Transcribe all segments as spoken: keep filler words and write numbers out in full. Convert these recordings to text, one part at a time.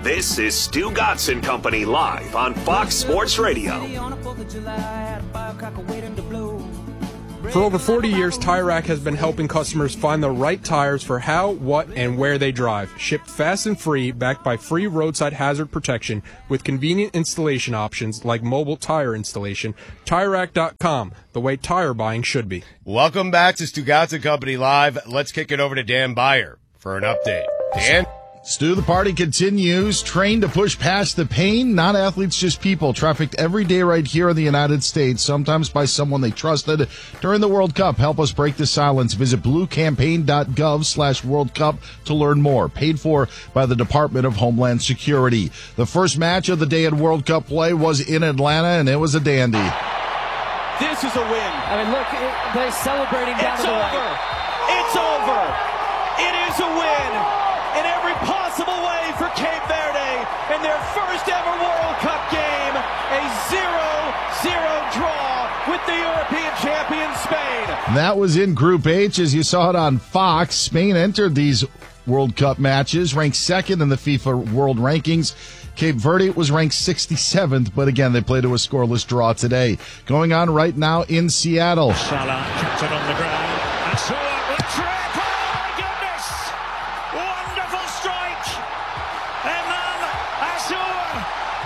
This is Stu Gatz and Company live on Fox Sports Radio. For over forty years, Tire Rack has been helping customers find the right tires for how, what, and where they drive. Shipped fast and free, backed by free roadside hazard protection with convenient installation options like mobile tire installation. Tire Rack dot com, the way tire buying should be. Welcome back to Stu Gatz and Company live. Let's kick it over to Dan Beyer for an update. Dan? Stu, the party continues. Trained to push past the pain. Not athletes, just people. Trafficked every day right here in the United States, sometimes by someone they trusted during the World Cup. Help us break the silence. Visit bluecampaign.gov slash World Cup to learn more. Paid for by the Department of Homeland Security. The first match of the day at World Cup play was in Atlanta, and it was a dandy. This is a win. I mean, look, it, they're celebrating down it's to the over. right. It's over. It is a win in every possible way for Cape Verde in their first ever World Cup game. A zero zero draw with the European champion Spain. That was in Group H, as you saw it on Fox. Spain entered these World Cup matches, ranked second in the FIFA World Rankings. Cape Verde was ranked sixty-seventh, but again, they played to a scoreless draw today. Going on right now in Seattle. Salah kept it on the ground. Asua with trip. Oh, my goodness. Wonderful strike. Eman Asua.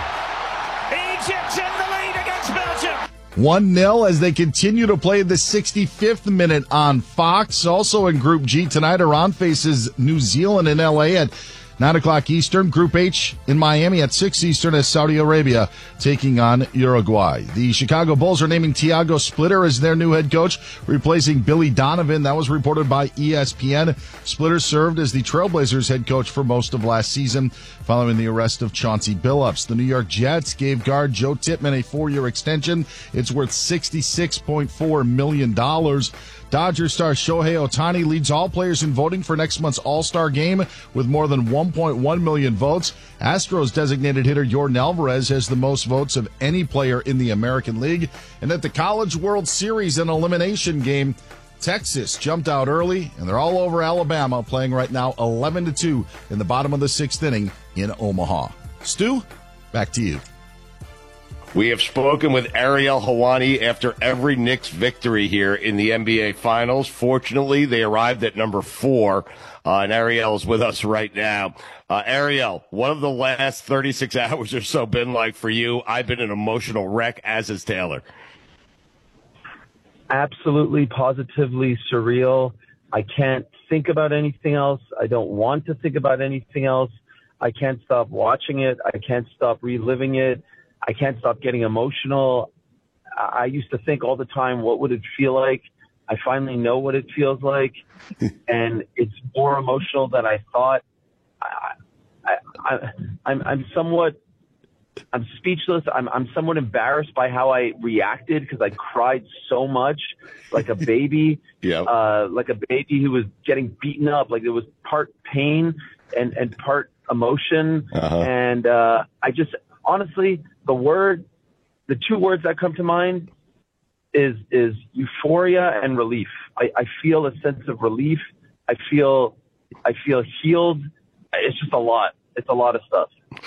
Egypt in the lead against Belgium. one nil as they continue to play the sixty-fifth minute on Fox. Also in Group G tonight, Iran faces New Zealand in L A at nine o'clock Eastern. Group H in Miami at six Eastern as Saudi Arabia taking on Uruguay. The Chicago Bulls are naming Tiago Splitter as their new head coach, replacing Billy Donovan. That was reported by E S P N. Splitter served as the Trailblazers head coach for most of last season, following the arrest of Chauncey Billups. The New York Jets gave guard Joe Tippmann a four-year extension. It's worth sixty-six point four million dollars. Dodgers star Shohei Ohtani leads all players in voting for next month's All-Star Game with more than one point one million votes. Astros designated hitter Yordan Alvarez has the most votes of any player in the American League. And at the College World Series, an elimination game, Texas jumped out early, and they're all over Alabama, playing right now eleven to two in the bottom of the sixth inning in Omaha. Stu, back to you. We have spoken with Ariel Helwani after every Knicks victory here in the N B A Finals. Fortunately, they arrived at number four, uh, and Ariel is with us right now. Uh, Ariel, what have the last thirty-six hours or so been like for you? I've been an emotional wreck, as is Taylor. Absolutely, positively surreal. I can't think about anything else. I don't want to think about anything else. I can't stop watching it. I can't stop reliving it. I can't stop getting emotional. I used to think all the time, what would it feel like? I finally know what it feels like, and it's more emotional than I thought. I, I, I, I'm, I'm somewhat, I'm speechless. I'm, I'm somewhat embarrassed by how I reacted because I cried so much, like a baby, yeah, uh, like a baby who was getting beaten up. Like it was part pain and, and part emotion, uh-huh. and uh, I just honestly. The word, the two words that come to mind is is euphoria and relief. I, I feel a sense of relief. I feel I feel healed. It's just a lot. It's a lot of stuff.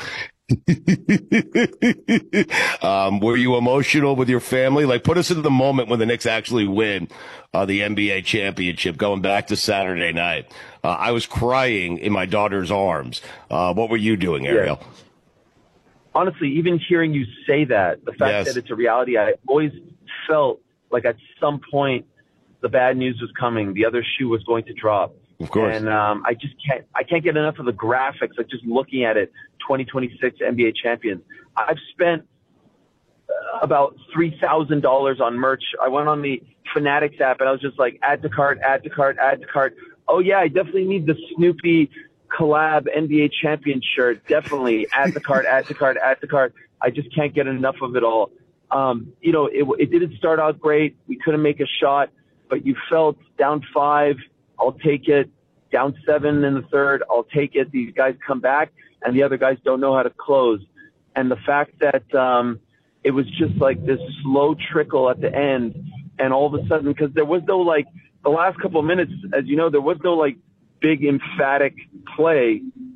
um, were you emotional with your family? Like, put us into the moment when the Knicks actually win uh, the N B A championship, going back to Saturday night. Uh, I was crying in my daughter's arms. Uh, what were you doing, Ariel? Yeah. Honestly, even hearing you say that, the fact yes. that it's a reality, I always felt like at some point the bad news was coming. The other shoe was going to drop. Of course. And um, I just can't, I can't get enough of the graphics, like just looking at it, twenty twenty-six N B A champions. I've spent about three thousand dollars on merch. I went on the Fanatics app and I was just like, add to cart, add to cart, add to cart. Oh yeah, I definitely need the Snoopy collab N B A champion shirt. Definitely add the cart, add the cart, add the cart. I just can't get enough of it all. Um, you know, it, it didn't start out great. We couldn't make a shot, but you felt down five. I'll take it. Down seven in the third. I'll take it. These guys come back and the other guys don't know how to close. And the fact that, um, it was just like this slow trickle at the end. And all of a sudden, because there was no like the last couple of minutes, as you know, there was no like big emphatic play.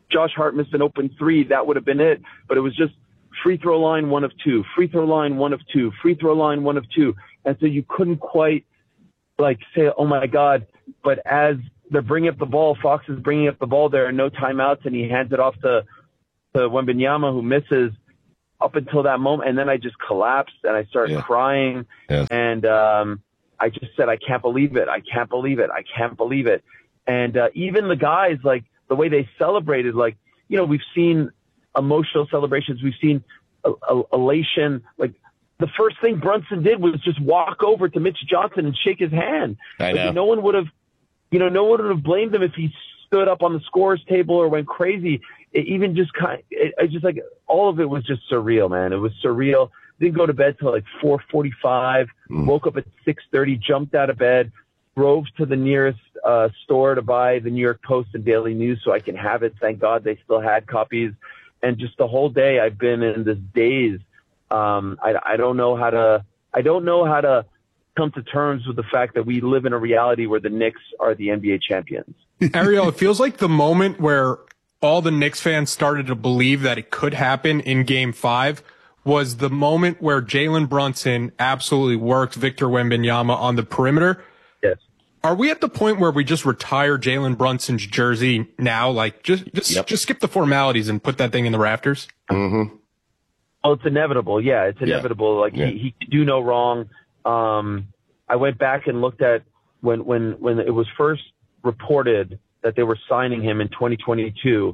Josh Hart missed an open three, that would have been it. But it was just free throw line one of two, free throw line one of two, free throw line one of two. And so you couldn't quite like say, oh my God. But as they're bringing up the ball, Fox is bringing up the ball, there are no timeouts, and he hands it off to, to Wembanyama, who misses up until that moment. And then I just collapsed and I started yeah. crying. Yeah. And um, I just said, I can't believe it. I can't believe it. I can't believe it. And uh, even the guys, like the way they celebrated, like, you know, we've seen emotional celebrations. We've seen uh, uh, elation. Like the first thing Brunson did was just walk over to Mitch Johnson and shake his hand. I know. Like, no one would have, you know, no one would have blamed him if he stood up on the scores table or went crazy. It even just kind of, it, it just like all of it was just surreal, man. It was surreal. Didn't go to bed till like four forty-five, mm. woke up at six thirty, jumped out of bed, drove to the nearest uh, store to buy the New York Post and Daily News so I can have it. Thank God they still had copies. And just the whole day I've been in this daze. Um, I, I don't know how to, I don't know how to come to terms with the fact that we live in a reality where the Knicks are the N B A champions. Ariel, it feels like the moment where all the Knicks fans started to believe that it could happen in game five was the moment where Jalen Brunson absolutely worked Victor Wembanyama on the perimeter. Yes. Are we at the point where we just retire Jalen Brunson's jersey now? Like, just just, yep. just skip the formalities and put that thing in the rafters? Mm-hmm. Oh, it's inevitable. Yeah, it's inevitable. Yeah. Like, yeah. he, he could do no wrong. Um, I went back and looked at when, when, when it was first reported that they were signing him in twenty twenty-two.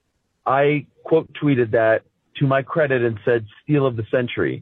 I quote tweeted that to my credit and said, steal of the century.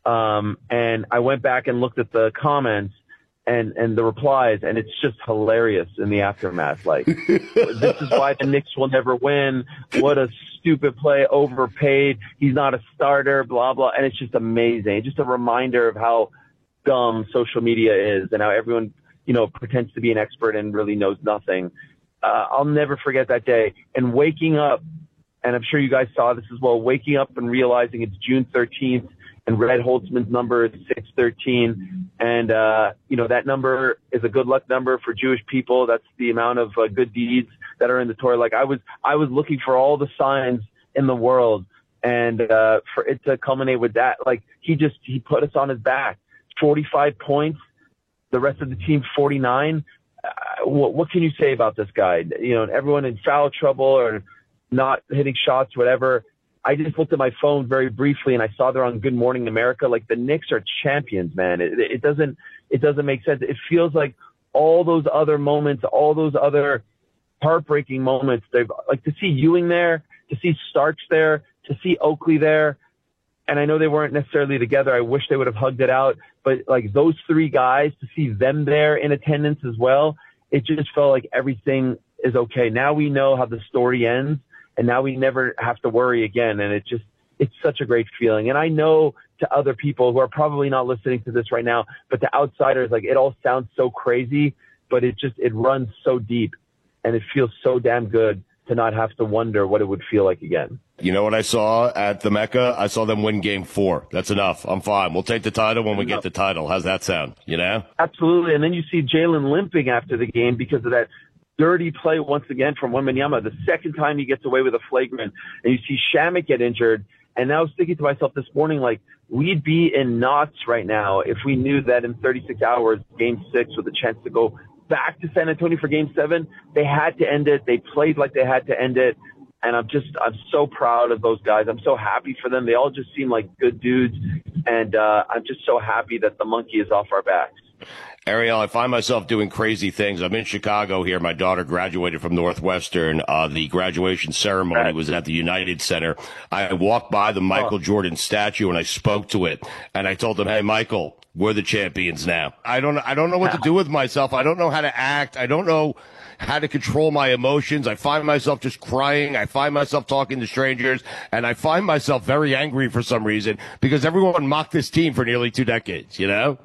Um, and I went back and looked at the comments and, and the replies, and it's just hilarious in the aftermath. Like, this is why the Knicks will never win. What a stupid play, overpaid. He's not a starter, blah, blah. And it's just amazing. Just a reminder of how dumb social media is and how everyone, you know, pretends to be an expert and really knows nothing. Uh, I'll never forget that day. And waking up, and I'm sure you guys saw this as well, waking up and realizing it's June thirteenth and Red Holtzman's number is six thirteen. And, uh, you know, that number is a good luck number for Jewish people. That's the amount of uh, good deeds that are in the Torah. Like I was, I was looking for all the signs in the world, and uh, for it to culminate with that, like he just, he put us on his back. forty-five points, the rest of the team forty-nine. Uh, what, what can you say about this guy? You know, everyone in foul trouble or not hitting shots, whatever. I just looked at my phone very briefly and I saw they're on Good Morning America. Like the Knicks are champions, man. It, it doesn't, it doesn't make sense. It feels like all those other moments, all those other heartbreaking moments. They've like to see Ewing there, to see Starks there, to see Oakley there. And I know they weren't necessarily together. I wish they would have hugged it out, but like those three guys, to see them there in attendance as well, it just felt like everything is okay. Now we know how the story ends, and now we never have to worry again. And it just, it's such a great feeling. And I know to other people who are probably not listening to this right now, but to outsiders, like it all sounds so crazy, but it just, it runs so deep and it feels so damn good to not have to wonder what it would feel like again. You know what I saw at the Mecca? I saw them win game four. That's enough. I'm fine. We'll take the title when we get the title. How's that sound? You know? Absolutely. And then you see Jalen limping after the game because of that dirty play once again from Wembanyama. The second time he gets away with a flagrant. And you see Shamet get injured. And I was thinking to myself this morning, like, we'd be in knots right now if we knew that in thirty-six hours, game six with a chance to go back to San Antonio for game seven, they had to end it. They played like they had to end it. And I'm just, I'm so proud of those guys. I'm so happy for them. They all just seem like good dudes. And uh, I'm just so happy that the monkey is off our backs. Ariel, I find myself doing crazy things. I'm in Chicago here. My daughter graduated from Northwestern. Uh, the graduation ceremony was at the United Center. I walked by the Michael Jordan statue and I spoke to it. And I told them, hey, Michael, we're the champions now. I don't, I don't know what to do with myself. I don't know how to act. I don't know how to control my emotions. I find myself just crying. I find myself talking to strangers, and I find myself very angry for some reason because everyone mocked this team for nearly two decades, you know?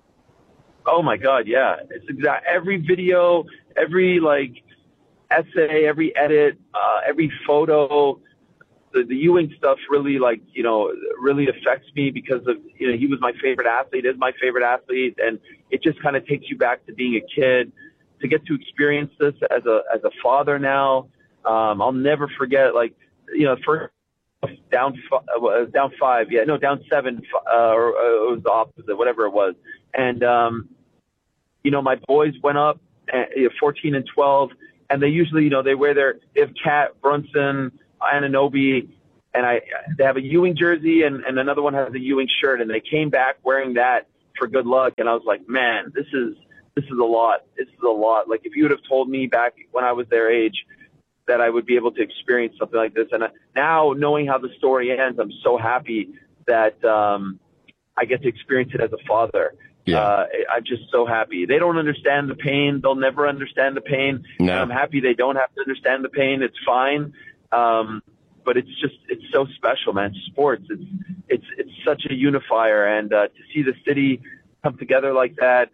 Oh my God. Yeah. It's exact. Every video, every like essay, every edit, uh, every photo, the, the Ewing stuff really like, you know, really affects me because of, you know, he was my favorite athlete, is my favorite athlete. And it just kind of takes you back to being a kid. To get to experience this as a as a father now, Um, I'll never forget, like, you know, first down, uh, down five, yeah, no, down seven, uh, or uh, it was the opposite, whatever it was. And, um, you know, my boys went up at fourteen and twelve, and they usually, you know, they wear their, they have Cat, Brunson, Anunoby, and I, they have a Ewing jersey, and, and another one has a Ewing shirt, and they came back wearing that for good luck. And I was like, man, this is, this is a lot. This is a lot. Like, if you would have told me back when I was their age that I would be able to experience something like this. And now, knowing how the story ends, I'm so happy that, um, I get to experience it as a father. Yeah. Uh, I'm just so happy. They don't understand the pain. They'll never understand the pain. No. And I'm happy they don't have to understand the pain. It's fine. Um, but it's just, it's so special, man. Sports, it's, it's, it's such a unifier. And, uh, to see the city come together like that,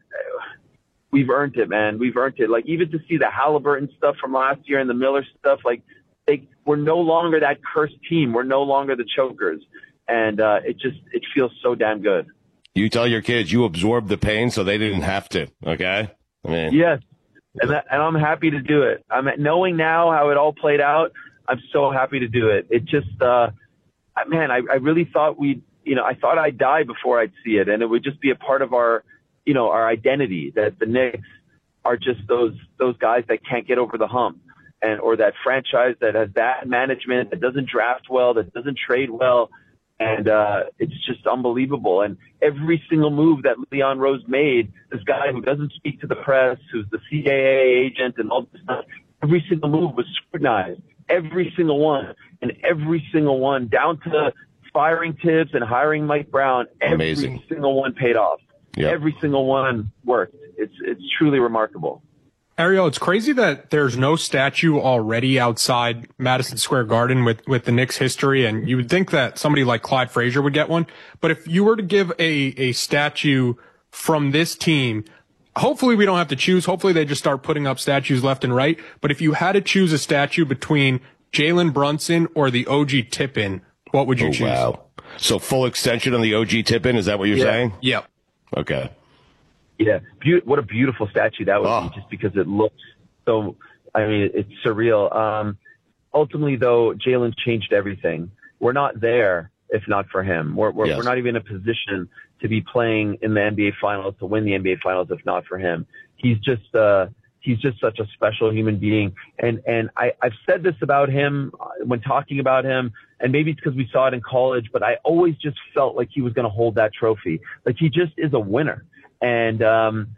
we've earned it, man. We've earned it. Like, even to see the Halliburton stuff from last year and the Miller stuff, like, they, we're no longer that cursed team. We're no longer the chokers. And, uh, it just, it feels so damn good. You tell your kids you absorbed the pain so they didn't have to, okay? I mean, yes, and, that, and I'm happy to do it. I'm knowing now how it all played out. I'm so happy to do it. It just, uh, man, I, I really thought we'd, you know, I thought I'd die before I'd see it, and it would just be a part of our, you know, our identity, that the Knicks are just those those guys that can't get over the hump, and or that franchise that has bad management, that doesn't draft well, that doesn't trade well. And, uh, it's just unbelievable. And every single move that Leon Rose made, this guy who doesn't speak to the press, who's the C A A agent and all this stuff, every single move was scrutinized. Every single one. And every single one, down to firing Tibbs and hiring Mike Brown, every Amazing. single one paid off. Yep. Every single one worked. It's, it's truly remarkable. Ariel, it's crazy that there's no statue already outside Madison Square Garden with, with the Knicks history, and you would think that somebody like Clyde Frazier would get one. But if you were to give a, a statue from this team, hopefully we don't have to choose. Hopefully they just start putting up statues left and right. But if you had to choose a statue between Jalen Brunson or the O G Tippin, what would you oh, choose? Wow. So full extension on the O G Tippin, is that what you're yeah. saying? Yep. Okay. Yeah, Be- what a beautiful statue that would oh. be, just because it looks so, I mean, it's surreal. Um, ultimately, though, Jalen changed everything. We're not there if not for him. We're, we're, yes. we're not even in a position to be playing in the N B A Finals, to win the N B A Finals if not for him. He's just, uh, he's just such a special human being. And, and I, I've said this about him when talking about him, and maybe it's because we saw it in college, but I always just felt like he was going to hold that trophy. Like, he just is a winner. And, um,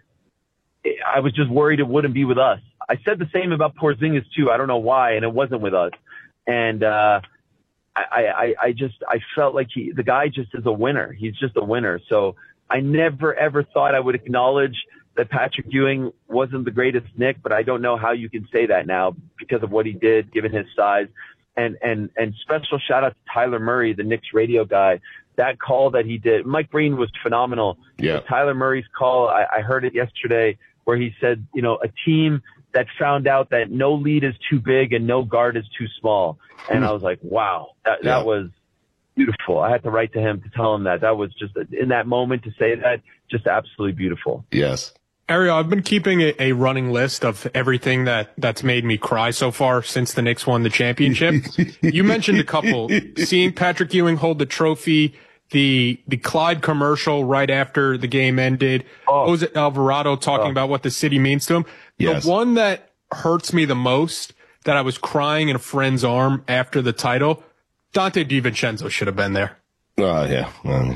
I was just worried it wouldn't be with us. I said the same about Porzingis too. I don't know why. And it wasn't with us. And, uh, I, I, I just, I felt like he, the guy just is a winner. He's just a winner. So I never, ever thought I would acknowledge that Patrick Ewing wasn't the greatest Knick, but I don't know how you can say that now because of what he did, given his size. And, and, and special shout out to Tyler Murray, the Knicks radio guy. That call that he did, Mike Breen was phenomenal. Yeah. Tyler Murray's call, I, I heard it yesterday, where he said, you know, a team that found out that no lead is too big and no guard is too small. And I was like, wow, that, yeah. that was beautiful. I had to write to him to tell him that. That was just, in that moment to say that, just absolutely beautiful. Yes. Ariel, I've been keeping a, a running list of everything that, that's made me cry so far since the Knicks won the championship. You mentioned a couple. Seeing Patrick Ewing hold the trophy, the the Clyde commercial right after the game ended, oh. Jose Alvarado talking oh. about what the city means to him. Yes. The one that hurts me the most, that I was crying in a friend's arm after the title, Dante DiVincenzo should have been there. Oh, uh, yeah. Um.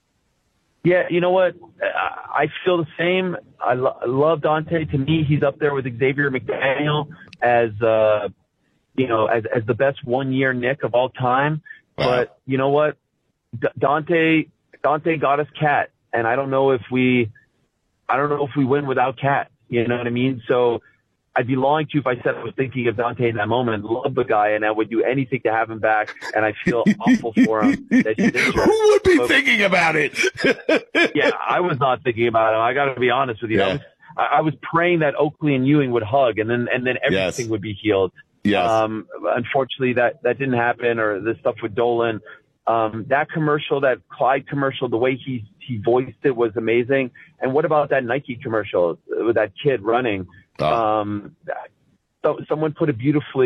Yeah, you know what? I feel the same. I, lo- I love Dante. To me, he's up there with Xavier McDaniel as, uh, you know, as, as the best one-year Knick of all time. Wow. But you know what? D- Dante, Dante got us Cat, and I don't know if we, I don't know if we win without Cat. You know what I mean? So I'd be lying to you if I said I was thinking of Dante in that moment. Love the guy, and I would do anything to have him back. And I feel awful for him that he's injured. Who would be but, thinking about it? yeah, I was not thinking about him. I got to be honest with you. Yeah. I, was, I, I was praying that Oakley and Ewing would hug, and then and then everything yes. would be healed. Yes. Um, unfortunately, that that didn't happen. Or the stuff with Dolan. Um, that commercial, that Clyde commercial, the way he he voiced it was amazing. And what about that Nike commercial with that kid running? Oh. Um, so someone put it beautifully.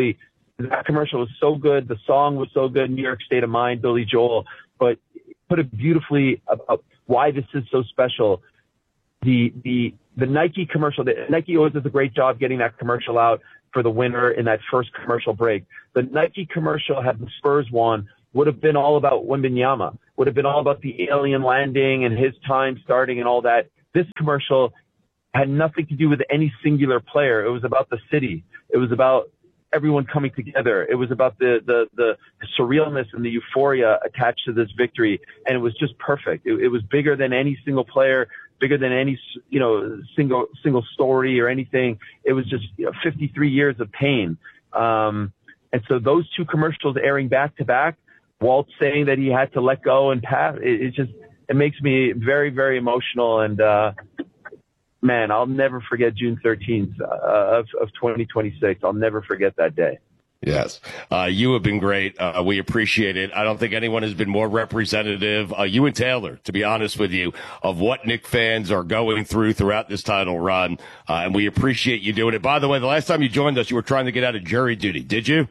that commercial was so good. The song was so good. New York State of Mind, Billy Joel, but put it beautifully about why this is so special. The, the, the Nike commercial, the, Nike always does a great job getting that commercial out for the winner in that first commercial break. The Nike commercial had the Spurs won would have been all about Wembanyama, would have been all about the alien landing and his time starting and all that. This commercial had nothing to do with any singular player. It was about the city. It was about everyone coming together. It was about the, the, the surrealness and the euphoria attached to this victory. And it was just perfect. It, it was bigger than any single player, bigger than any, you know, single, single story or anything. It was just, you know, fifty-three years of pain. Um, and so those two commercials airing back to back, Walt saying that he had to let go and pass, it, it just, it makes me very, very emotional. And, uh, man, I'll never forget June thirteenth uh, of, of twenty twenty-six. I'll never forget that day. Yes. Uh, you have been great. Uh, we appreciate it. I don't think anyone has been more representative, uh, you and Taylor, to be honest with you, of what Knick fans are going through throughout this title run. Uh, and we appreciate you doing it. By the way, the last time you joined us, you were trying to get out of jury duty. Did you?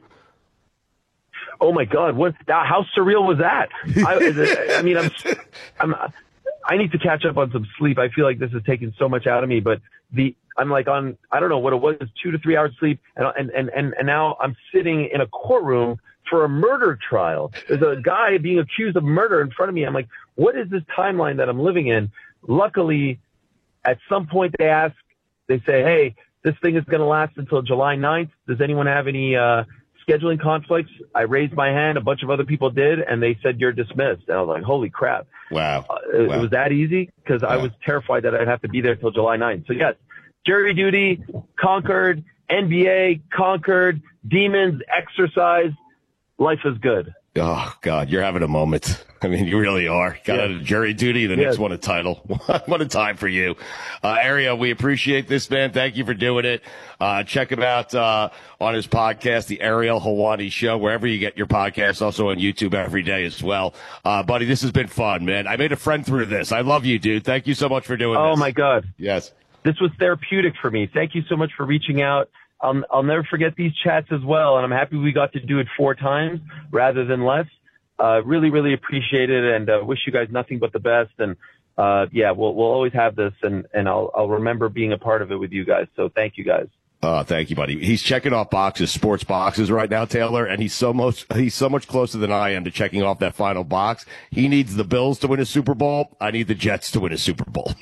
Oh my God. What, how surreal was that? I, I mean, I'm, I'm, I need to catch up on some sleep. I feel like this has taken so much out of me, but the, I'm like on, I don't know what it was, two to three hours sleep. And, and, and, and now I'm sitting in a courtroom for a murder trial. There's a guy being accused of murder in front of me. I'm like, what is this timeline that I'm living in? Luckily, at some point they ask, they say, hey, this thing is going to last until July ninth. Does anyone have any, uh, scheduling conflicts? I raised my hand. A bunch of other people did, and they said you're dismissed. And I was like, holy crap. Wow. Uh, it, wow. it was that easy because wow. I was terrified that I'd have to be there till July ninth. So yes, jury duty, conquered, N B A, conquered, demons, exercise. Life is good. Oh, God, you're having a moment. I mean, you really are. Got yes. out of jury duty, the yes. Knicks won a title. What a time for you. Uh, Ariel, we appreciate this, man. Thank you for doing it. Uh, check him out, uh, on his podcast, the Ariel Helwani Show, wherever you get your podcasts, also on YouTube every day as well. Uh, buddy, this has been fun, man. I made a friend through this. I love you, dude. Thank you so much for doing oh, this. Oh, my God. Yes. This was therapeutic for me. Thank you so much for reaching out. I'll, I'll never forget these chats as well, and I'm happy we got to do it four times rather than less. Uh, really, really appreciate it, and uh, wish you guys nothing but the best. And uh, yeah, we'll we'll always have this, and and I'll I'll remember being a part of it with you guys. So thank you guys. Uh, thank you, buddy. He's checking off boxes, sports boxes right now, Taylor, and he's so much he's so much closer than I am to checking off that final box. He needs the Bills to win a Super Bowl. I need the Jets to win a Super Bowl.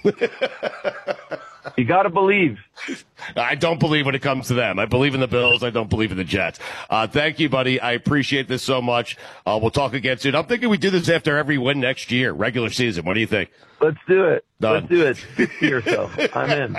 You got to believe. I don't believe when it comes to them. I believe in the Bills. I don't believe in the Jets. Uh, thank you, buddy. I appreciate this so much. Uh, we'll talk again soon. I'm thinking we do this after every win next year, regular season. What do you think? Let's do it. Done. Let's do it. fifty or so. I'm in.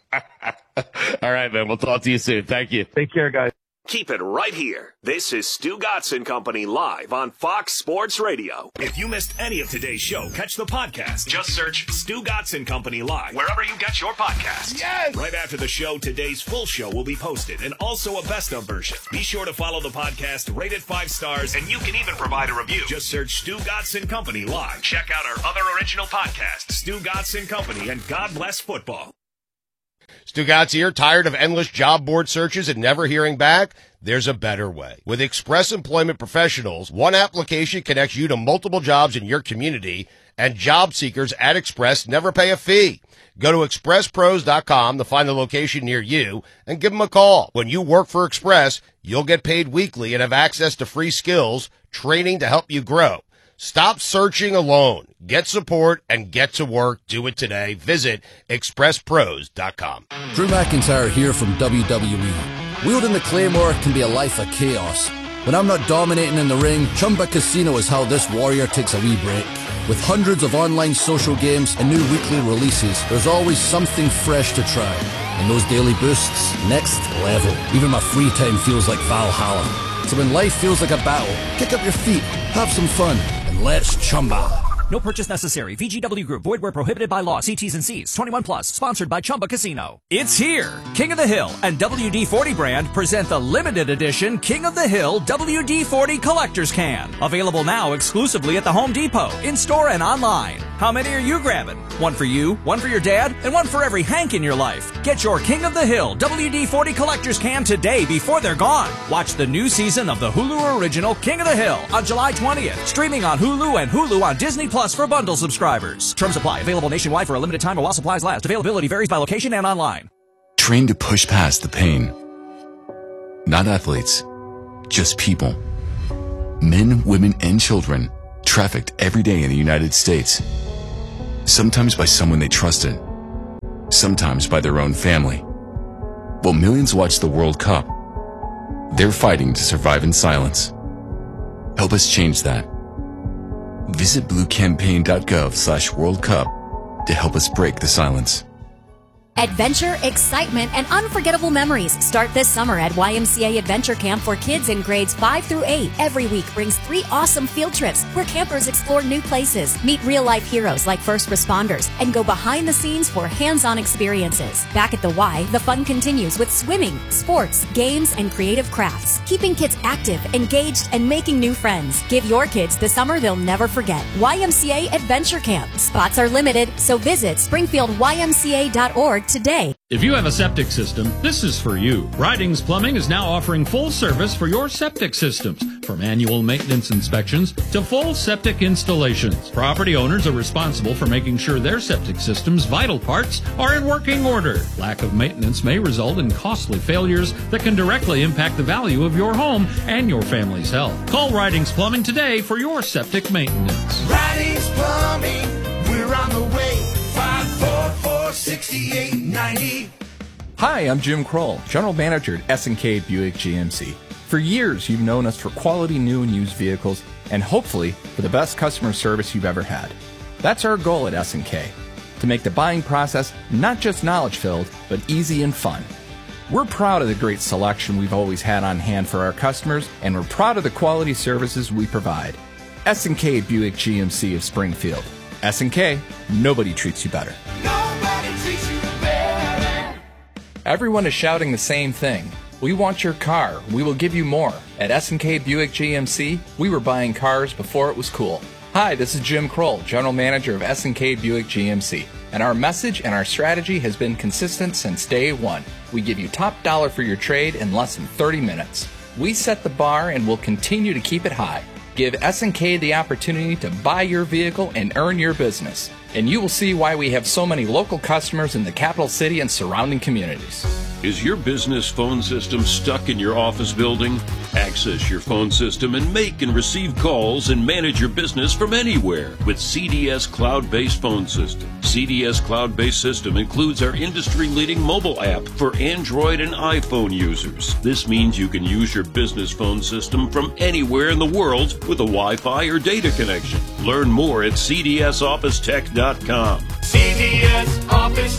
All right, man. We'll talk to you soon. Thank you. Take care, guys. Keep it right here. This is Stu Gotson Company live on Fox Sports Radio. If you missed any of today's show, catch the podcast. Just search Stu Gotson Company live wherever you get your podcasts. Yes! Right after the show, today's full show will be posted and also a best of version. Be sure to follow the podcast, rate it five stars, and you can even provide a review. Just search Stu Gotson Company live. Check out our other original podcasts, Stu Gotson Company and God Bless Football. Stu Gatz here. Tired of endless job board searches and never hearing back? There's a better way. With Express Employment Professionals, one application connects you to multiple jobs in your community, and job seekers at Express never pay a fee. Go to express pros dot com to find the location near you and give them a call. When you work for Express, you'll get paid weekly and have access to free skills, training to help you grow. Stop searching alone. Get support and get to work. Do it today. Visit express pros dot com. Drew McIntyre here from W W E. Wielding the Claymore can be a life of chaos. When I'm not dominating in the ring, Chumba Casino is how this warrior takes a wee break. With hundreds of online social games and new weekly releases, there's always something fresh to try. And those daily boosts, next level. Even my free time feels like Valhalla. So when life feels like a battle, kick up your feet, have some fun, and let's Chumba. No purchase necessary. V G W Group. Void where prohibited by law. See T's and C's. twenty-one plus. Sponsored by Chumba Casino. It's here. King of the Hill and W D forty brand present the limited edition King of the Hill W D forty Collector's Can. Available now exclusively at the Home Depot, in-store and online. How many are you grabbing? One for you, one for your dad, and one for every Hank in your life. Get your King of the Hill W D forty Collector's Can today before they're gone. Watch the new season of the Hulu original King of the Hill on July twentieth. Streaming on Hulu and Hulu on Disney Plus for bundle subscribers. Terms apply. Available nationwide for a limited time or while supplies last. Availability varies by location and online. Train to push past the pain. Not athletes, just people. Men, women, and children trafficked every day in the United States. Sometimes by someone they trusted. Sometimes by their own family. While millions watch the World Cup, they're fighting to survive in silence. Help us change that. Visit bluecampaign.gov slash World Cup to help us break the silence. Adventure, excitement, and unforgettable memories start this summer at Y M C A Adventure Camp for kids in grades five through eight. Every week brings three awesome field trips where campers explore new places, meet real-life heroes like first responders, and go behind the scenes for hands-on experiences. Back at the Y, the fun continues with swimming, sports, games, and creative crafts, keeping kids active, engaged, and making new friends. Give your kids the summer they'll never forget. Y M C A Adventure Camp. Spots are limited, so visit springfield y m c a dot org today. If you have a septic system, this is for you. Ridings Plumbing is now offering full service for your septic systems, from annual maintenance inspections to full septic installations. Property owners are responsible for making sure their septic system's vital parts are in working order. Lack of maintenance may result in costly failures that can directly impact the value of your home and your family's health. Call Ridings Plumbing today for your septic maintenance. Ridings Plumbing, we're on the way. five four four, six eight nine zero. Hi, I'm Jim Kroll, General Manager at S and K Buick G M C. For years, you've known us for quality new and used vehicles, and hopefully for the best customer service you've ever had. That's our goal at S and K, to make the buying process not just knowledge-filled, but easy and fun. We're proud of the great selection we've always had on hand for our customers, and we're proud of the quality services we provide. S and K Buick G M C of Springfield. S and K, nobody treats you better. Nobody treats you better. Everyone is shouting the same thing. We want your car. We will give you more. At S and K Buick G M C, we were buying cars before it was cool. Hi, this is Jim Kroll, General Manager of S and K Buick G M C. And our message and our strategy has been consistent since day one. We give you top dollar for your trade in less than thirty minutes. We set the bar and will continue to keep it high. Give S and K the opportunity to buy your vehicle and earn your business. And you will see why we have so many local customers in the capital city and surrounding communities. Is your business phone system stuck in your office building? Access your phone system and make and receive calls and manage your business from anywhere with C D S Cloud-Based Phone System. C D S Cloud-Based System includes our industry-leading mobile app for Android and iPhone users. This means you can use your business phone system from anywhere in the world with a Wi-Fi or data connection. Learn more at c d s office tech dot com. C D S Office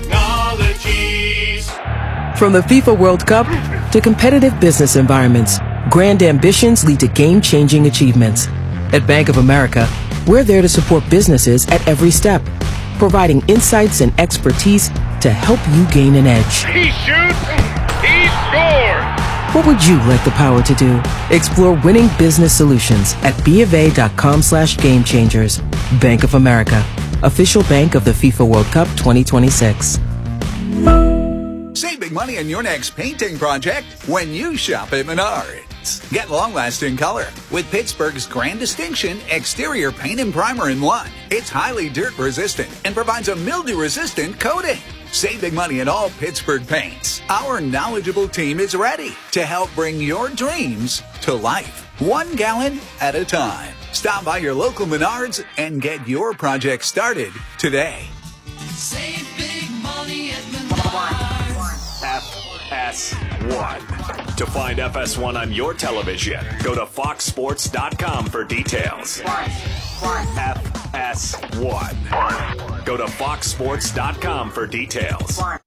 Technologies. From the FIFA World Cup to competitive business environments, grand ambitions lead to game-changing achievements. At Bank of America, we're there to support businesses at every step, providing insights and expertise to help you gain an edge. He shoots, he scores. What would you like the power to do? Explore winning business solutions at bofa.com slash game changers. Bank of America, official bank of the FIFA World Cup twenty twenty-six. Save big money on your next painting project when you shop at Menards. Get long-lasting color with Pittsburgh's Grand Distinction Exterior Paint and Primer in one. It's highly dirt-resistant and provides a mildew-resistant coating. Save big money in all Pittsburgh paints. Our knowledgeable team is ready to help bring your dreams to life, one gallon at a time. Stop by your local Menards and get your project started today. Save big money at Menards. F S one. To find F S one on your television, go to fox sports dot com for details. F S one. Go to fox sports dot com for details.